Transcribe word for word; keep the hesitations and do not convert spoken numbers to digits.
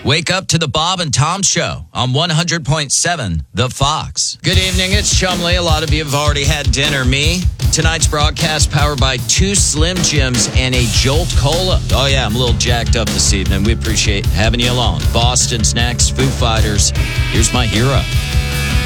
Wake up to the Bob and Tom Show on one hundred point seven The Fox. Good evening, it's Chumley. A lot of you have already had dinner. Me, tonight's broadcast powered by two Slim Jims and a Jolt Cola. Oh yeah, I'm a little jacked up this evening. We appreciate having you along. Boston's next, Foo Fighters. Here's my hero.